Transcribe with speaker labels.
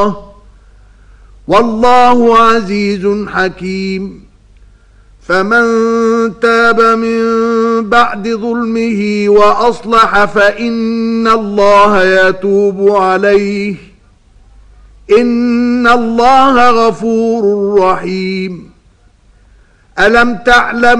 Speaker 1: والله عزيز حكيم فمن تاب من بعد ظلمه وأصلح فإن الله يتوب عليه إن الله غفور رحيم ألم تعلم